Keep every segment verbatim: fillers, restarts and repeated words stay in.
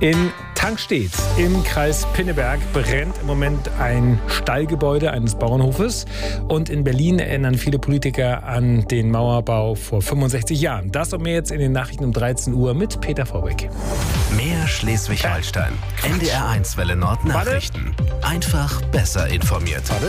In Tangstedt im Kreis Pinneberg brennt im Moment ein Stallgebäude eines Bauernhofes. Und in Berlin erinnern viele Politiker an den Mauerbau vor fünfundsechzig Jahren. Das und mehr jetzt in den Nachrichten um dreizehn Uhr mit Peter Vorbeck. Mehr Schleswig-Holstein. N D R eins Welle Nord Nachrichten. Einfach besser informiert. Warte.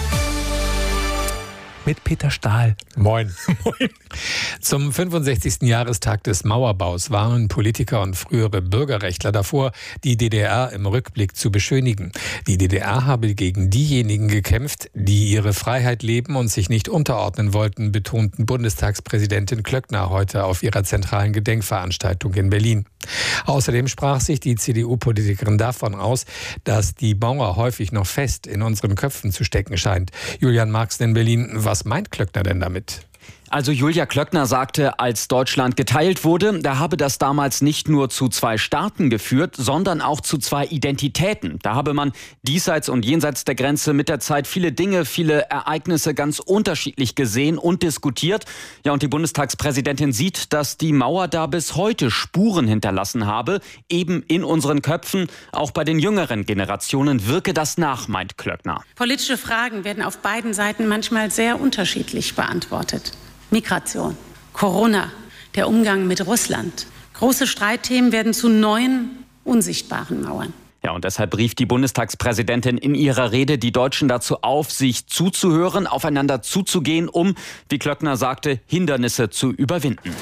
Mit Peter Stahl. Moin. Moin. Zum fünfundsechzigsten Jahrestag des Mauerbaus warnen Politiker und frühere Bürgerrechtler davor, die D D R im Rückblick zu beschönigen. Die D D R habe gegen diejenigen gekämpft, die ihre Freiheit leben und sich nicht unterordnen wollten, betonten Bundestagspräsidentin Klöckner heute auf ihrer zentralen Gedenkveranstaltung in Berlin. Außerdem sprach sich die C D U-Politikerin davon aus, dass die Mauer häufig noch fest in unseren Köpfen zu stecken scheint. Julian Marx in Berlin, was meint Klöckner denn damit? Also Julia Klöckner sagte, als Deutschland geteilt wurde, da habe das damals nicht nur zu zwei Staaten geführt, sondern auch zu zwei Identitäten. Da habe man diesseits und jenseits der Grenze mit der Zeit viele Dinge, viele Ereignisse ganz unterschiedlich gesehen und diskutiert. Ja, und die Bundestagspräsidentin sieht, dass die Mauer da bis heute Spuren hinterlassen habe, eben in unseren Köpfen. Auch bei den jüngeren Generationen wirke das nach, meint Klöckner. Politische Fragen werden auf beiden Seiten manchmal sehr unterschiedlich beantwortet. Migration, Corona, der Umgang mit Russland. Große Streitthemen werden zu neuen, unsichtbaren Mauern. Ja, und deshalb rief die Bundestagspräsidentin in ihrer Rede die Deutschen dazu auf, sich zuzuhören, aufeinander zuzugehen, um, wie Klöckner sagte, Hindernisse zu überwinden.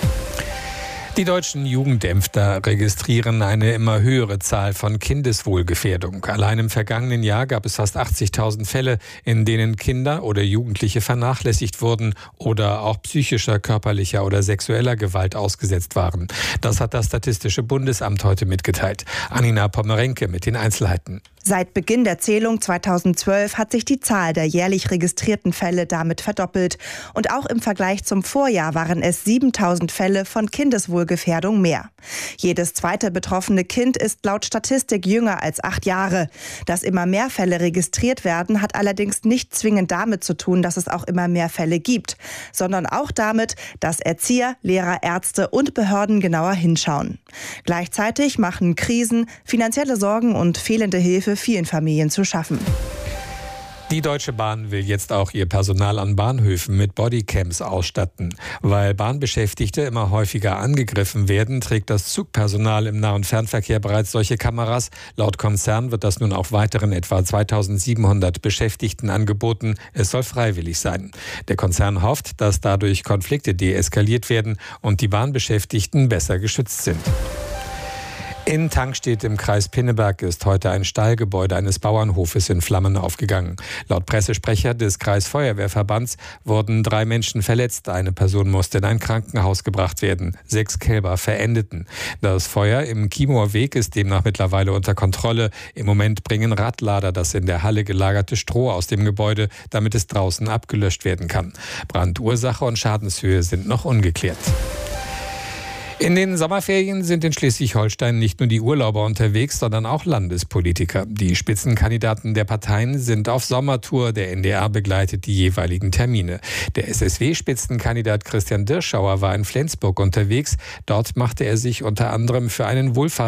Die deutschen Jugendämter registrieren eine immer höhere Zahl von Kindeswohlgefährdung. Allein im vergangenen Jahr gab es fast achtzigtausend Fälle, in denen Kinder oder Jugendliche vernachlässigt wurden oder auch psychischer, körperlicher oder sexueller Gewalt ausgesetzt waren. Das hat das Statistische Bundesamt heute mitgeteilt. Anina Pommerenke mit den Einzelheiten. Seit Beginn der Zählung zweitausendzwölf hat sich die Zahl der jährlich registrierten Fälle damit verdoppelt. Und auch im Vergleich zum Vorjahr waren es siebentausend Fälle von Kindeswohlgefährdung mehr. Jedes zweite betroffene Kind ist laut Statistik jünger als acht Jahre. Dass immer mehr Fälle registriert werden, hat allerdings nicht zwingend damit zu tun, dass es auch immer mehr Fälle gibt, sondern auch damit, dass Erzieher, Lehrer, Ärzte und Behörden genauer hinschauen. Gleichzeitig machen Krisen, finanzielle Sorgen und fehlende Hilfe vielen Familien zu schaffen. Die Deutsche Bahn will jetzt auch ihr Personal an Bahnhöfen mit Bodycams ausstatten. Weil Bahnbeschäftigte immer häufiger angegriffen werden, trägt das Zugpersonal im Nah- und Fernverkehr bereits solche Kameras. Laut Konzern wird das nun auch weiteren etwa zweitausendsiebenhundert Beschäftigten angeboten. Es soll freiwillig sein. Der Konzern hofft, dass dadurch Konflikte deeskaliert werden und die Bahnbeschäftigten besser geschützt sind. In Tangstedt im Kreis Pinneberg ist heute ein Stallgebäude eines Bauernhofes in Flammen aufgegangen. Laut Pressesprecher des Kreisfeuerwehrverbands wurden drei Menschen verletzt. Eine Person musste in ein Krankenhaus gebracht werden. Sechs Kälber verendeten. Das Feuer im Kiemower Weg ist demnach mittlerweile unter Kontrolle. Im Moment bringen Radlader das in der Halle gelagerte Stroh aus dem Gebäude, damit es draußen abgelöscht werden kann. Brandursache und Schadenshöhe sind noch ungeklärt. In den Sommerferien sind in Schleswig-Holstein nicht nur die Urlauber unterwegs, sondern auch Landespolitiker. Die Spitzenkandidaten der Parteien sind auf Sommertour. Der N D R begleitet die jeweiligen Termine. Der S S W-Spitzenkandidat Christian Dirschauer war in Flensburg unterwegs. Dort machte er sich unter anderem für einen Wohlfahrts